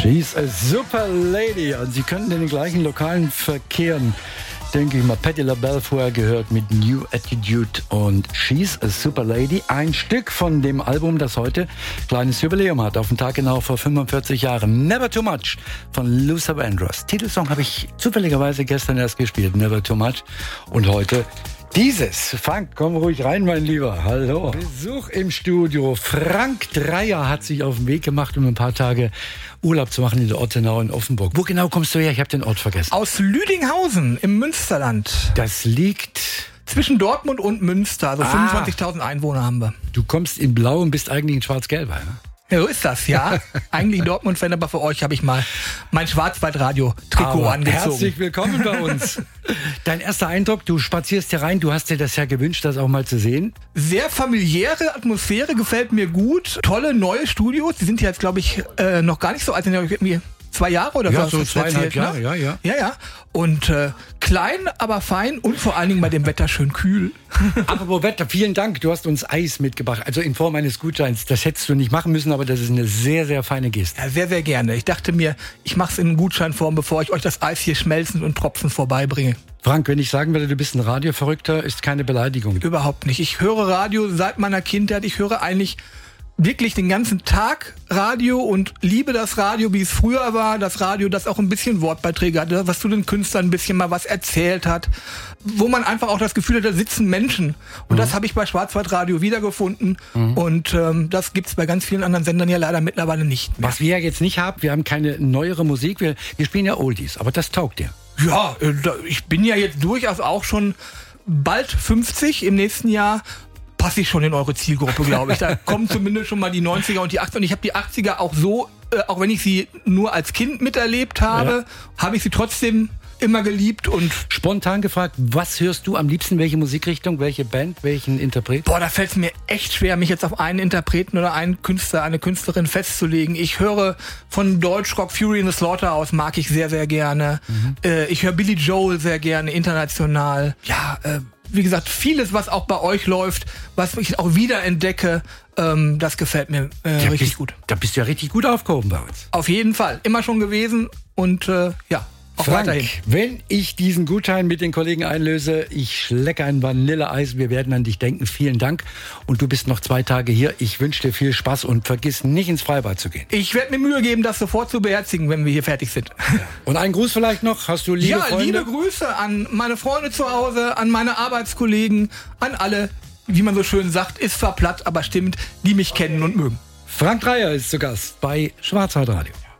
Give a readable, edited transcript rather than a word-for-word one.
She's a super lady. Und sie könnten in den gleichen Lokalen verkehren. Denke ich mal, Patti LaBelle vorher gehört mit New Attitude und She's a Super Lady. Ein Stück von dem Album, das heute kleines Jubiläum hat. Auf den Tag genau vor 45 Jahren. Never Too Much von Luther Vandross. Titelsong habe ich zufälligerweise gestern erst gespielt. Never Too Much. Und heute dieses. Frank, komm ruhig rein, mein Lieber. Hallo. Besuch im Studio. Frank Dreier hat sich auf den Weg gemacht, um ein paar Tage Urlaub zu machen in der Ortenau in Offenburg. Wo genau kommst du her? Ich habe den Ort vergessen. Aus Lüdinghausen im Münsterland. Das liegt zwischen Dortmund und Münster. Also 25.000 Einwohner haben wir. Du kommst in Blau und bist eigentlich ein Schwarz-Gelber, ne? Ja, so ist das, ja. Eigentlich Dortmund-Fan, aber für euch habe ich mal mein Schwarzwald-Radio-Trikot angezogen. Herzlich willkommen bei uns. Dein erster Eindruck, du spazierst hier rein, du hast dir das ja gewünscht, das auch mal zu sehen. Sehr familiäre Atmosphäre, gefällt mir gut. Tolle neue Studios, die sind jetzt, glaube ich, noch gar nicht so alt, sind ja irgendwie 2 Jahre oder ja, so 2,5 Jahre, ne? Ja. Und klein, aber fein und vor allen Dingen bei dem Wetter schön kühl. Apropos Wetter, vielen Dank, du hast uns Eis mitgebracht, also in Form eines Gutscheins. Das hättest du nicht machen müssen, aber das ist eine sehr, sehr feine Geste. Ja, sehr, sehr gerne. Ich dachte mir, ich mache es in Gutscheinform, bevor ich euch das Eis hier schmelzend und tropfend vorbeibringe. Frank, wenn ich sagen würde, du bist ein Radioverrückter, ist keine Beleidigung. Überhaupt nicht. Ich höre Radio seit meiner Kindheit. Ich höre eigentlich wirklich den ganzen Tag Radio und liebe das Radio, wie es früher war. Das Radio, das auch ein bisschen Wortbeiträge hatte, was zu den Künstlern ein bisschen mal was erzählt hat. Wo man einfach auch das Gefühl hat, da sitzen Menschen. Und das habe ich bei Schwarzwaldradio wiedergefunden. Und das gibt's bei ganz vielen anderen Sendern ja leider mittlerweile nicht mehr. Was wir ja jetzt nicht haben, wir haben keine neuere Musik. Wir spielen ja Oldies, aber das taugt dir. Ja, ich bin ja jetzt durchaus auch schon bald 50 im nächsten Jahr. Passe ich schon in eure Zielgruppe, glaube ich. Da kommen zumindest schon mal die 90er und die 80er. Und ich habe die 80er auch so, auch wenn ich sie nur als Kind miterlebt habe, habe ich sie trotzdem immer geliebt. Und spontan gefragt, was hörst du am liebsten? Welche Musikrichtung, welche Band, welchen Interpret? Boah, da fällt es mir echt schwer, mich jetzt auf einen Interpreten oder einen Künstler, eine Künstlerin festzulegen. Ich höre von Deutschrock Fury in the Slaughterhouse, mag ich sehr, sehr gerne. Ich höre Billy Joel sehr gerne, international. Ja, wie gesagt, vieles, was auch bei euch läuft, was ich auch wieder entdecke, das gefällt mir richtig gut. Da bist du ja richtig gut aufgehoben bei uns. Auf jeden Fall. Immer schon gewesen und auch Frank, weiterhin. Wenn ich diesen Gutschein mit den Kollegen einlöse, ich schlecke ein Vanilleeis, wir werden an dich denken. Vielen Dank. Und du bist noch 2 Tage hier. Ich wünsche dir viel Spaß und vergiss nicht ins Freibad zu gehen. Ich werde mir Mühe geben, das sofort zu beherzigen, wenn wir hier fertig sind. Ja. Und einen Gruß vielleicht noch? Hast du liebe Freunde? Ja, liebe Grüße an meine Freunde zu Hause, an meine Arbeitskollegen, an alle, wie man so schön sagt, ist zwar platt, aber stimmt, die mich kennen und mögen. Frank Dreier ist zu Gast bei Schwarzwaldradio.